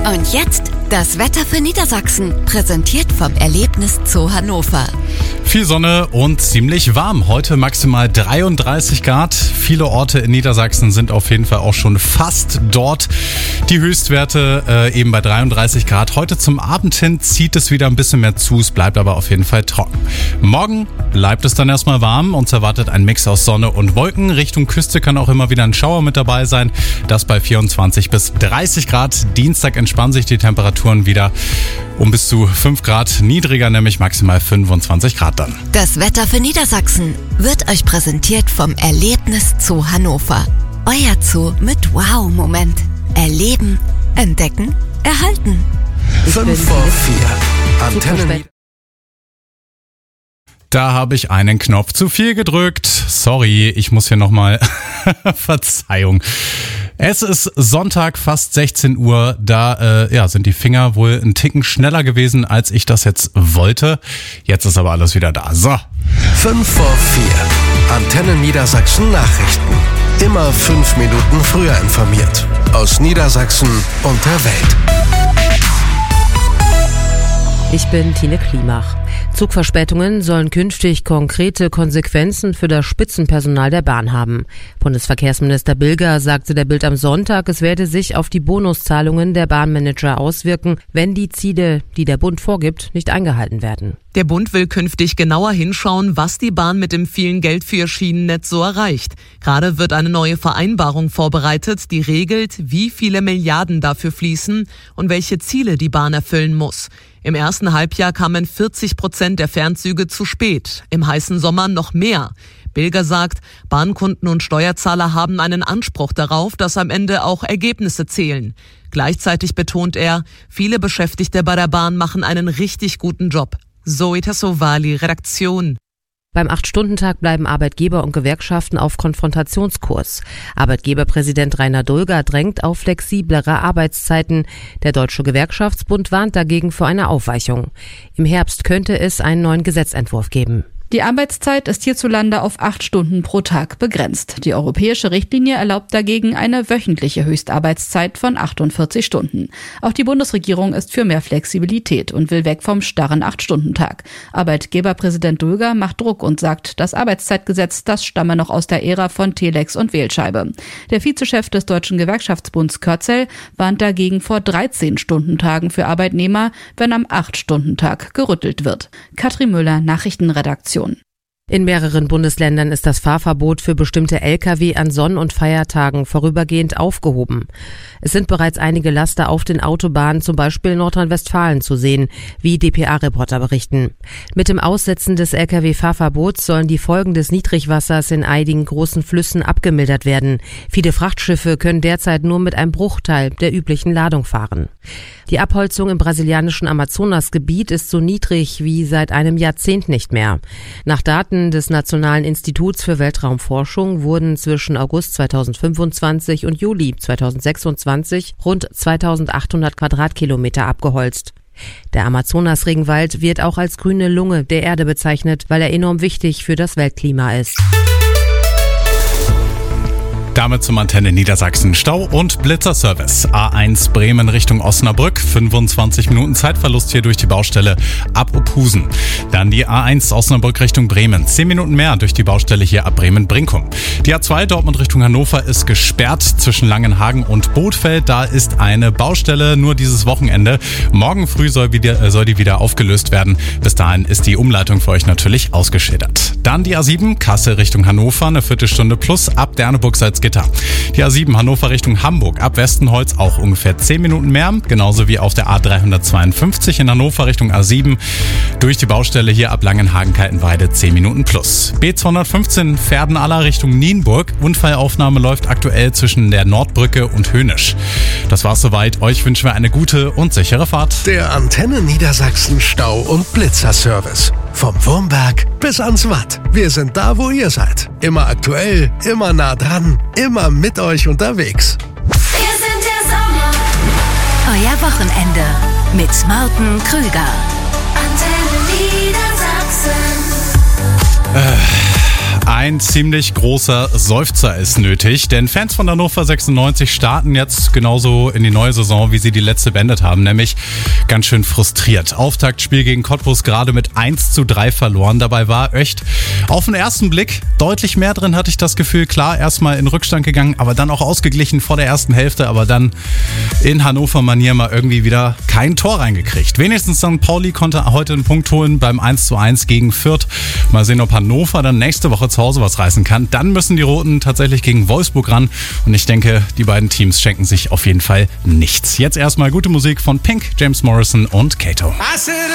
Und jetzt das Wetter für Niedersachsen, präsentiert vom Erlebnis Zoo Hannover. Viel Sonne und ziemlich warm. Heute maximal 33 Grad. Viele Orte in Niedersachsen sind auf jeden Fall auch schon fast dort. Die Höchstwerte eben bei 33 Grad. Heute zum Abend hin zieht es wieder ein bisschen mehr zu. Es bleibt aber auf jeden Fall trocken. Morgen bleibt es dann erstmal warm. Uns erwartet ein Mix aus Sonne und Wolken. Richtung Küste kann auch immer wieder ein Schauer mit dabei sein. Das bei 24 bis 30 Grad. Dienstag entspannen sich die Temperaturen wieder um bis zu 5 Grad niedriger, nämlich maximal 25 Grad dann. Das Wetter für Niedersachsen wird euch präsentiert vom Erlebnis Zoo Hannover. Euer Zoo mit Wow-Moment. Erleben, entdecken, erhalten. 5 vor 4. Antennen. Da habe ich einen Knopf zu viel gedrückt. Sorry, ich muss hier nochmal... Verzeihung. Es ist Sonntag, fast 16 Uhr. Da sind die Finger wohl einen Ticken schneller gewesen, als ich das jetzt wollte. Jetzt ist aber alles wieder da. So. 5 vor 4. Antennen Niedersachsen Nachrichten. Immer 5 Minuten früher informiert. Aus Niedersachsen und der Welt. Ich bin Tine Klimach. Zugverspätungen sollen künftig konkrete Konsequenzen für das Spitzenpersonal der Bahn haben. Bundesverkehrsminister Bilger sagte der Bild am Sonntag, es werde sich auf die Bonuszahlungen der Bahnmanager auswirken, wenn die Ziele, die der Bund vorgibt, nicht eingehalten werden. Der Bund will künftig genauer hinschauen, was die Bahn mit dem vielen Geld für ihr Schienennetz so erreicht. Gerade wird eine neue Vereinbarung vorbereitet, die regelt, wie viele Milliarden dafür fließen und welche Ziele die Bahn erfüllen muss. Im ersten Halbjahr kamen 40% der Fernzüge zu spät, im heißen Sommer noch mehr. Bilger sagt, Bahnkunden und Steuerzahler haben einen Anspruch darauf, dass am Ende auch Ergebnisse zählen. Gleichzeitig betont er, viele Beschäftigte bei der Bahn machen einen richtig guten Job. Zoe Tassovali, Redaktion. Beim 8-Stunden-Tag bleiben Arbeitgeber und Gewerkschaften auf Konfrontationskurs. Arbeitgeberpräsident Rainer Dulger drängt auf flexiblere Arbeitszeiten. Der Deutsche Gewerkschaftsbund warnt dagegen vor einer Aufweichung. Im Herbst könnte es einen neuen Gesetzentwurf geben. Die Arbeitszeit ist hierzulande auf 8 Stunden pro Tag begrenzt. Die europäische Richtlinie erlaubt dagegen eine wöchentliche Höchstarbeitszeit von 48 Stunden. Auch die Bundesregierung ist für mehr Flexibilität und will weg vom starren 8-Stunden-Tag. Arbeitgeberpräsident Dulger macht Druck und sagt, das Arbeitszeitgesetz, das stamme noch aus der Ära von Telex und Wählscheibe. Der Vizechef des Deutschen Gewerkschaftsbunds Körzel warnt dagegen vor 13-Stunden-Tagen für Arbeitnehmer, wenn am 8-Stunden-Tag gerüttelt wird. Katrin Müller, Nachrichtenredaktion. In mehreren Bundesländern ist das Fahrverbot für bestimmte Lkw an Sonn- und Feiertagen vorübergehend aufgehoben. Es sind bereits einige Laster auf den Autobahnen, zum Beispiel in Nordrhein-Westfalen, zu sehen, wie dpa-Reporter berichten. Mit dem Aussetzen des Lkw-Fahrverbots sollen die Folgen des Niedrigwassers in einigen großen Flüssen abgemildert werden. Viele Frachtschiffe können derzeit nur mit einem Bruchteil der üblichen Ladung fahren. Die Abholzung im brasilianischen Amazonasgebiet ist so niedrig wie seit einem Jahrzehnt nicht mehr. Nach Daten des Nationalen Instituts für Weltraumforschung wurden zwischen August 2025 und Juli 2026 rund 2800 Quadratkilometer abgeholzt. Der Amazonas-Regenwald wird auch als grüne Lunge der Erde bezeichnet, weil er enorm wichtig für das Weltklima ist. Damit zum Antenne Niedersachsen. Stau- und Blitzerservice. A1 Bremen Richtung Osnabrück. 25 Minuten Zeitverlust hier durch die Baustelle ab Ophusen. Dann die A1 Osnabrück Richtung Bremen. 10 Minuten mehr durch die Baustelle hier ab Bremen-Brinkum. Die A2 Dortmund Richtung Hannover ist gesperrt zwischen Langenhagen und Bothfeld. Da ist eine Baustelle nur dieses Wochenende. Morgen früh soll die wieder aufgelöst werden. Bis dahin ist die Umleitung für euch natürlich ausgeschildert. Dann die A7 Kassel Richtung Hannover. Eine Viertelstunde plus ab Derneburg-Salzgitter. Die A7 Hannover Richtung Hamburg ab Westenholz auch ungefähr 10 Minuten mehr. Genauso wie auf der A352 in Hannover Richtung A7. Durch die Baustelle hier ab Langenhagen-Kaltenweide 10 Minuten plus. B215 Verdenaller Richtung Nienburg. Unfallaufnahme läuft aktuell zwischen der Nordbrücke und Hönisch. Das war's soweit. Euch wünschen wir eine gute und sichere Fahrt. Der Antenne Niedersachsen Stau- und Blitzerservice. Vom Wurmberg bis ans Watt. Wir sind da, wo ihr seid. Immer aktuell, immer nah dran, immer mit euch unterwegs. Wir sind der Sommer. Euer Wochenende mit Morten Krüger. Antenne Niedersachsen. Ein ziemlich großer Seufzer ist nötig, denn Fans von Hannover 96 starten jetzt genauso in die neue Saison, wie sie die letzte beendet haben, nämlich ganz schön frustriert. Auftaktspiel gegen Cottbus gerade mit 1:3 verloren. Dabei war echt auf den ersten Blick deutlich mehr drin, hatte ich das Gefühl. Klar, erstmal in Rückstand gegangen, aber dann auch ausgeglichen vor der ersten Hälfte, aber dann in Hannover-Manier mal irgendwie wieder kein Tor reingekriegt. Wenigstens St. Pauli konnte heute einen Punkt holen beim 1:1 gegen Fürth. Mal sehen, ob Hannover dann nächste Woche zu Hause was reißen kann. Dann müssen die Roten tatsächlich gegen Wolfsburg ran und ich denke, die beiden Teams schenken sich auf jeden Fall nichts. Jetzt erstmal gute Musik von Pink, James Morrison und Kato.